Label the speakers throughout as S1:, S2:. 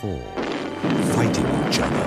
S1: fall, fighting each other.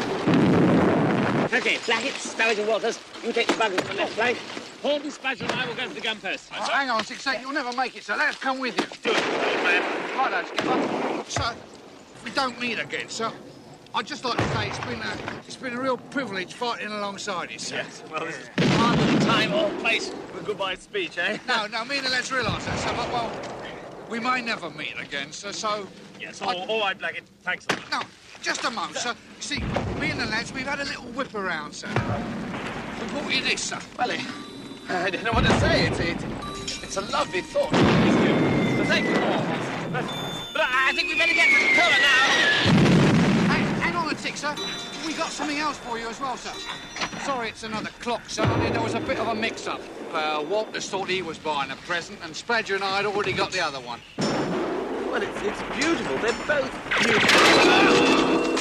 S2: Okay, Blackett, Sturridge and Walters, you take the buggers to the left flank.
S3: Hornby, Spadger and I will go to the gun post.
S4: Oh, hang on, 6-8, you'll never make it, sir. Let us come with you.
S3: Do it, old man.
S4: Right, lads, get up. Sir, if we don't meet again, sir, I'd just like to say it's been a real privilege fighting alongside you, sir.
S3: Yes, well, this is hardly the time or place for a goodbye speech, eh?
S4: No, me and the lads realise that, sir, but, well, we may never meet again, sir, so...
S3: Yes, all right, Blackett. Thanks a lot.
S4: No, just a moment, sir. You see, me and the lads, we've had a little whip around, sir. We brought you this, sir.
S3: Well, I don't know what to say. It's a lovely thought. So thank you all. But I think we better get to the cover now.
S4: Hang on a tick, sir. We got something else for you as well, sir. Sorry, it's another clock, sir. I mean, there was a bit of a mix-up. Walters thought he was buying a present, and Spadger and I had already got the other one.
S3: Well, it's beautiful. They're both beautiful.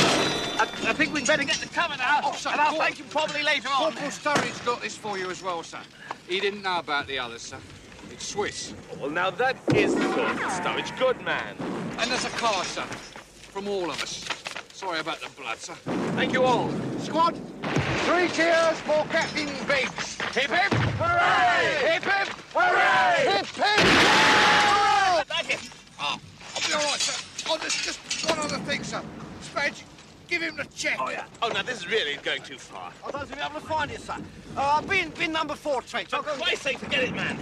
S3: I think we'd better get the cover now.
S4: Oh, sir,
S3: and I'll thank you probably later on.
S4: Corporal Sturridge got this for you as well, sir. He didn't know about the others, sir. It's Swiss.
S3: Well, now that is the Corporal Sturridge. Good man.
S4: And there's a card, sir, from all of us. Sorry about the blood, sir.
S3: Thank you all.
S4: Squad, 3 cheers for Captain Biggs. Hip, hip, hooray! Hip, hip, hooray! Hip, hip, hooray!
S3: Thank you.
S4: Oh, I'll be all right, sir. Oh, there's just one other thing, sir. Spadge, give him the check.
S3: Oh, yeah. Oh, now, this is really going too far.
S5: I don't think we'll be able to find it, sir. Bin number 4 trench.
S3: For Christ's sake, forget it, man.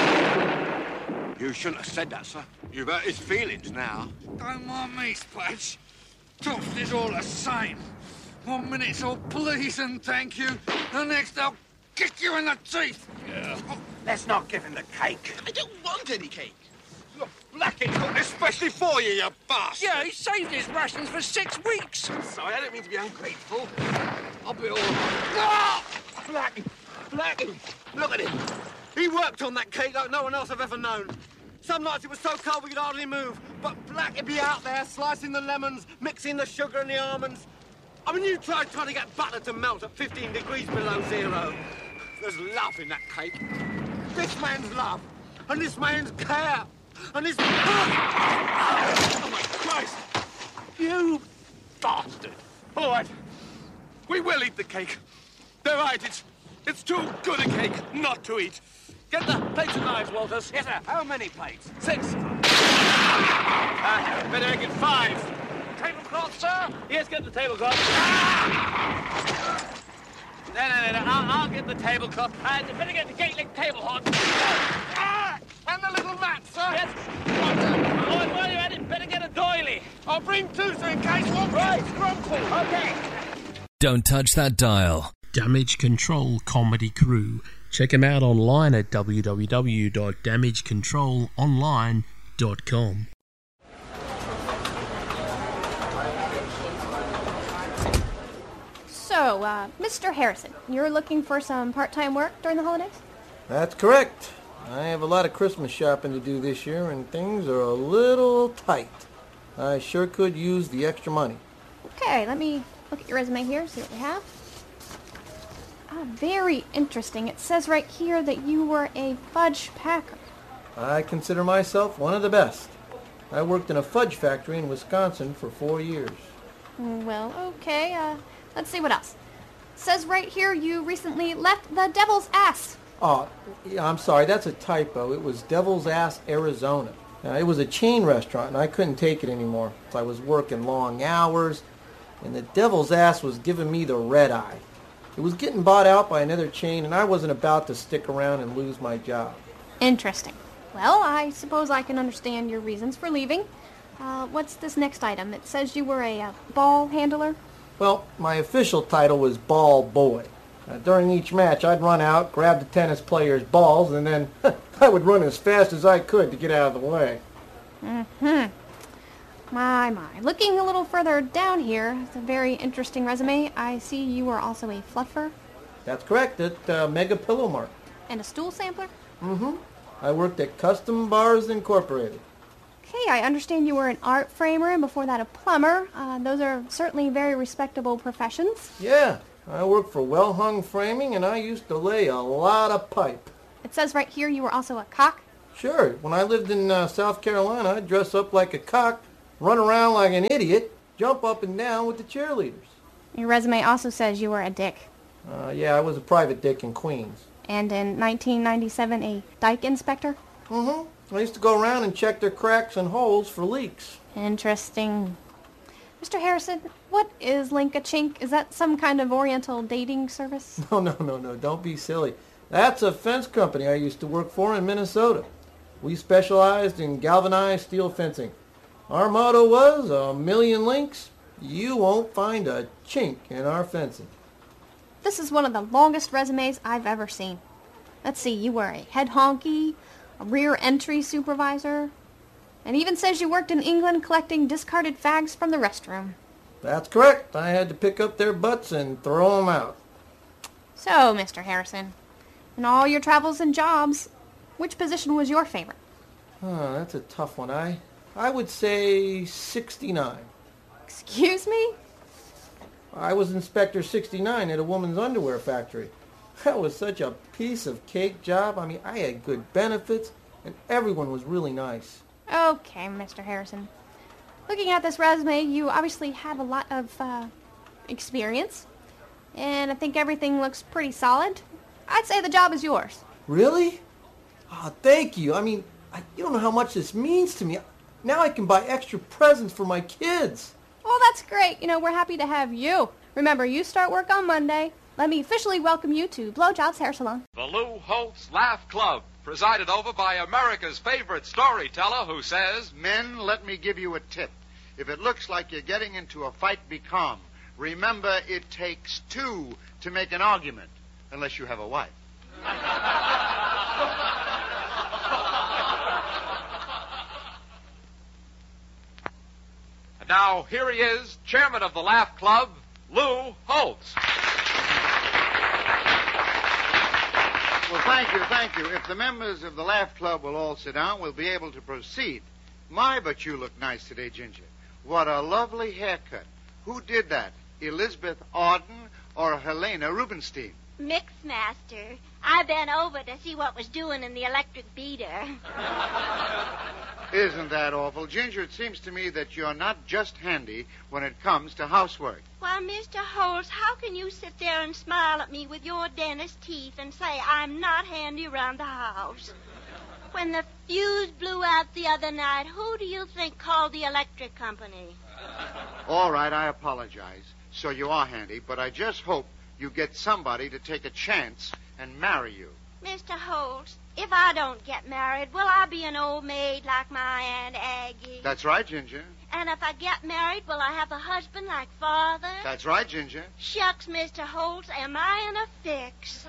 S6: You shouldn't have said that, sir. You've hurt his feelings now.
S4: Don't mind me, Spadge. Toast is all the same. 1 minute it's all please and thank you. The next I'll kick you in the teeth.
S3: Yeah.
S5: Let's not give him the cake.
S3: I don't want any cake.
S6: Blackett cooked especially for you, you bastard!
S5: Yeah, he saved his rations for 6 weeks.
S6: Sorry, I don't mean to be ungrateful. I'll be all...
S5: Ah! Blackie, look at him. He worked on that cake like no one else I've ever known. Some nights it was so cold we could hardly move, but Blackie'd be out there slicing the lemons, mixing the sugar and the almonds. I mean, you trying to get butter to melt at 15 degrees below zero. There's love in that cake. This man's love, and this man's care, and this...
S6: Oh, my Christ! You bastard! All right, we will eat the cake. They're right, it's too good a cake not to eat. Get the plates and knives, Walters.
S5: Yes, sir. How many plates?
S6: 6.
S3: Better get 5.
S5: Tablecloth, sir?
S3: Yes, get the tablecloth. No. I'll get the tablecloth. And better get the Gaelic table hod.
S5: And the little mat, sir?
S3: Yes. Oh, while you're at it, better get a doily.
S5: I'll bring 2, sir, in case one gets grumpy.
S3: Okay.
S1: Don't touch that dial.
S7: Damage Control Comedy Crew. Check them out online at www.damagecontrolonline.com.
S8: So, Mr. Harrison, you're looking for some part-time work during the holidays?
S9: That's correct. I have a lot of Christmas shopping to do this year, and things are a little tight. I sure could use the extra money.
S8: Okay, let me look at your resume here, see what we have. Very interesting. It says right here that you were a fudge packer.
S9: I consider myself one of the best. I worked in a fudge factory in Wisconsin for 4 years.
S8: Well, okay, let's see what else. It says right here you recently left the Devil's Ass.
S9: Oh, yeah, I'm sorry, that's a typo. It was Devil's Ass, Arizona. It was a chain restaurant, and I couldn't take it anymore. I was working long hours, and the Devil's Ass was giving me the red eye. It was getting bought out by another chain, and I wasn't about to stick around and lose my job.
S8: Interesting. Well, I suppose I can understand your reasons for leaving. What's this next item? It says you were a ball handler?
S9: Well, my official title was ball boy. During each match, I'd run out, grab the tennis players' balls, and then I would run as fast as I could to get out of the way.
S8: My. Looking a little further down here, it's a very interesting resume. I see you were also a fluffer.
S9: That's correct, at Mega Pillow Mart.
S8: And a stool sampler?
S9: I worked at Custom Bars Incorporated.
S8: Okay, I understand you were an art framer and before that a plumber. Those are certainly very respectable professions.
S9: Yeah, I worked for well-hung framing, and I used to lay a lot of pipe.
S8: It says right here you were also a cock.
S9: Sure, when I lived in South Carolina, I'd dress up like a cock run around like an idiot, jump up and down with the cheerleaders.
S8: Your resume also says you were a dick.
S9: Yeah, I was a private dick in Queens.
S8: And in 1997, a dike inspector?
S9: I used to go around and check their cracks and holes for leaks.
S8: Interesting. Mr. Harrison, what is Link-a-Chink? Is that some kind of oriental dating service?
S9: No, don't be silly. That's a fence company I used to work for in Minnesota. We specialized in galvanized steel fencing. Our motto was, 1,000,000 links, you won't find a chink in our fencing.
S8: This is one of the longest resumes I've ever seen. Let's see, you were a head honky, a rear entry supervisor, and even says you worked in England collecting discarded fags from the restroom.
S9: That's correct. I had to pick up their butts and throw them out.
S8: So, Mr. Harrison, in all your travels and jobs, which position was your favorite?
S9: That's a tough one. I would say 69.
S8: Excuse me?
S9: I was Inspector 69 at a woman's underwear factory. That was such a piece of cake job. I mean, I had good benefits, and everyone was really nice.
S8: Okay, Mr. Harrison. Looking at this resume, you obviously have a lot of experience, and I think everything looks pretty solid. I'd say the job is yours.
S9: Really? Oh, thank you. I mean, you don't know how much this means to me. Now I can buy extra presents for my kids.
S8: Oh, that's great. We're happy to have you. Remember, you start work on Monday. Let me officially welcome you to Blowjob's Hair Salon.
S10: The Lou Holtz Laugh Club, presided over by America's favorite storyteller who says,
S11: Men, let me give you a tip. If it looks like you're getting into a fight, be calm. Remember, it takes two to make an argument, unless you have a wife.
S10: And now, here he is, chairman of the Laugh Club, Lou Holtz.
S11: Well, thank you. If the members of the Laugh Club will all sit down, we'll be able to proceed. My, but you look nice today, Ginger. What a lovely haircut. Who did that? Elizabeth Arden or Helena Rubinstein?
S12: Mixmaster. I been over to see what was doing in the electric beater.
S11: Isn't that awful? Ginger, it seems to me that you're not just handy when it comes to housework.
S12: Well, Mr. Holtz, how can you sit there and smile at me with your dentist teeth and say I'm not handy around the house? When the fuse blew out the other night, who do you think called the electric company?
S11: All right, I apologize. So you are handy, but I just hope you get somebody to take a chance and marry you.
S12: Mr. Holtz, if I don't get married, will I be an old maid like my Aunt Aggie?
S11: That's right, Ginger.
S12: And if I get married, will I have a husband like Father?
S11: That's right, Ginger.
S12: Shucks, Mr. Holtz, am I in a fix?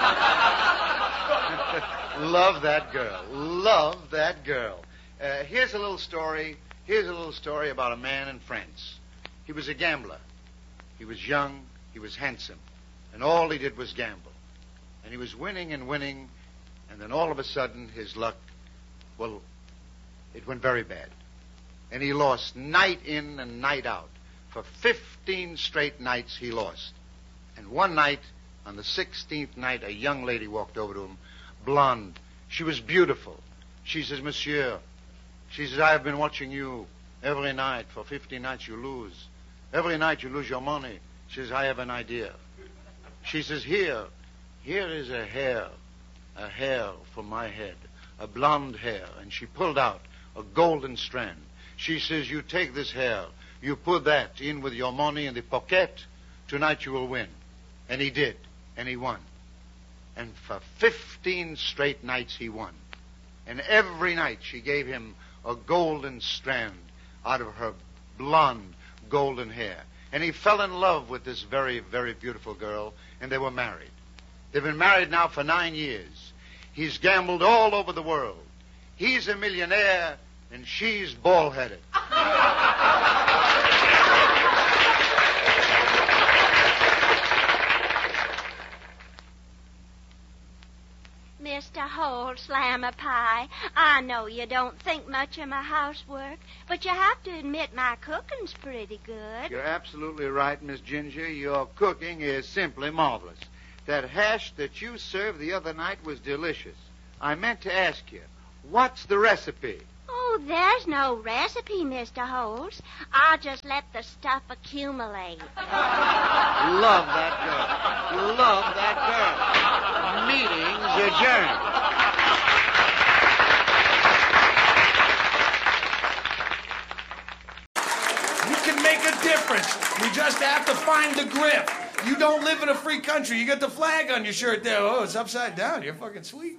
S11: Love that girl. Love that girl. Here's a little story about a man in France. He was a gambler. He was young, he was handsome, and all he did was gamble. And he was winning and winning, and then all of a sudden his luck, well, it went very bad. And he lost night in and night out. For 15 straight nights he lost. And one night, on the 16th night, a young lady walked over to him, blonde. She was beautiful. She says, Monsieur, she says, I have been watching you every night. For 15 nights you lose. Every night you lose your money. She says, I have an idea. She says, here is a hair from my head, a blonde hair. And she pulled out a golden strand. She says, you take this hair, you put that in with your money in the pocket, tonight you will win. And he did, and he won. And for 15 straight nights he won. And every night she gave him a golden strand out of her blonde golden hair. And he fell in love with this very, very beautiful girl, and they were married. They've been married now for 9 years. He's gambled all over the world. He's a millionaire, and she's bald-headed.
S12: Mr. Holtz, lamb of pie, I know you don't think much of my housework, but you have to admit my cooking's pretty good.
S11: You're absolutely right, Miss Ginger. Your cooking is simply marvelous. That hash that you served the other night was delicious. I meant to ask you, what's the recipe?
S12: Oh, Oh, there's no recipe, Mr. Holmes. I'll just let the stuff accumulate.
S11: Love that girl. Love that girl. Meeting's adjourned.
S13: You can make a difference. You just have to find the grip. You don't live in a free country. You got the flag on your shirt there. Oh, it's upside down. You're fucking sweet.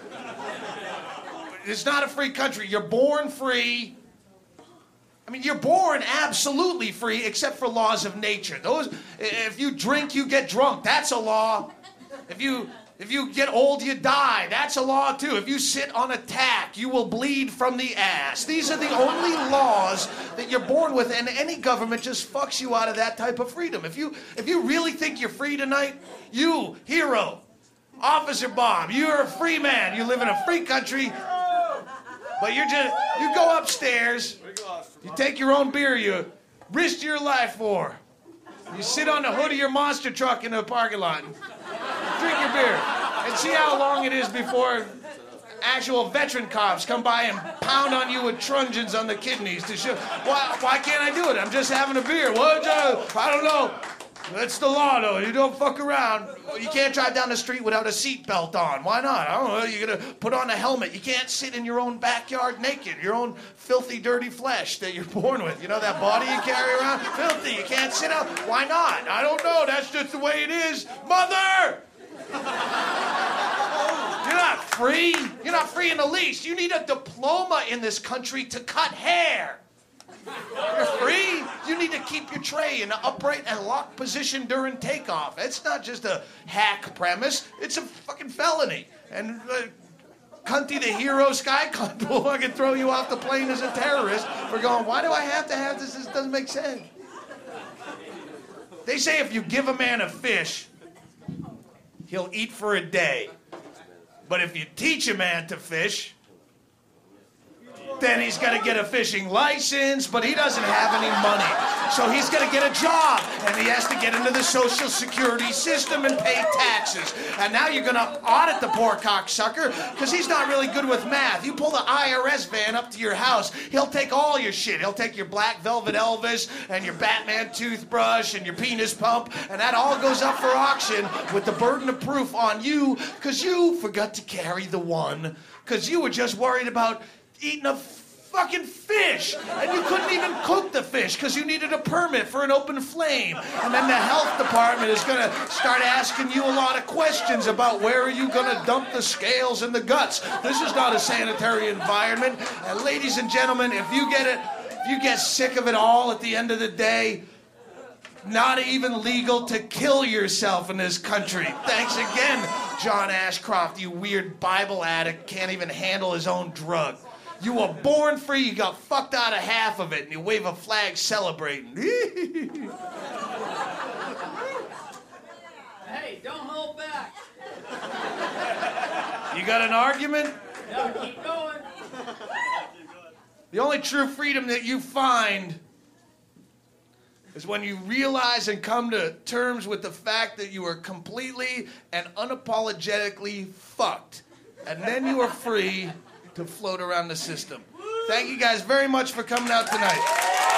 S13: It's not a free country. You're born free. I mean, you're born absolutely free, except for laws of nature. Those, if you drink, you get drunk. That's a law. If you get old, you die. That's a law, too. If you sit on a tack, you will bleed from the ass. These are the only laws that you're born with, and any government just fucks you out of that type of freedom. If you really think you're free tonight, you, hero, Officer Bob, you're a free man. You live in a free country, but you go upstairs, you take your own beer you risk your life for. You sit on the hood of your monster truck in the parking lot and drink your beer and see how long it is before actual veteran cops come by and pound on you with truncheons on the kidneys to show. Why can't I do it? I'm just having a beer. What? I don't know. That's the law, though. You don't fuck around. You can't drive down the street without a seatbelt on. Why not? I don't know. You're going to put on a helmet. You can't sit in your own backyard naked, your own filthy, dirty flesh that you're born with. You know that body you carry around? Filthy. You can't sit out. Why not? I don't know. That's just the way it is. Mother! You're not free. You're not free in the least. You need a diploma in this country to cut hair. You're free. You need to keep your tray in an upright and locked position during takeoff. It's not just a hack premise. It's a fucking felony. And Cunty the hero sky cunt will fucking throw you off the plane as a terrorist for going, why do I have to have this? This doesn't make sense. They say if you give a man a fish, he'll eat for a day. But if you teach a man to fish, then he's got to get a fishing license, but he doesn't have any money. So he's going to get a job, and he has to get into the Social Security system and pay taxes. And now you're going to audit the poor cocksucker, because he's not really good with math. You pull the IRS van up to your house, he'll take all your shit. He'll take your Black Velvet Elvis and your Batman toothbrush and your penis pump, and that all goes up for auction with the burden of proof on you, because you forgot to carry the one, because you were just worried about eating a fucking fish, and you couldn't even cook the fish because you needed a permit for an open flame. And then the health department is going to start asking you a lot of questions about where are you going to dump the scales and the guts. This is not a sanitary environment. And ladies and gentlemen, if you get sick of it all at the end of the day, not even legal to kill yourself in this country. Thanks again, John Ashcroft, you weird Bible addict, can't even handle his own drug. You were born free, you got fucked out of half of it, and you wave a flag celebrating.
S14: Hey, don't hold back.
S13: You got an argument?
S14: No, keep going.
S13: The only true freedom that you find is when you realize and come to terms with the fact that you are completely and unapologetically fucked. And then you are free to float around the system. Thank you guys very much for coming out tonight.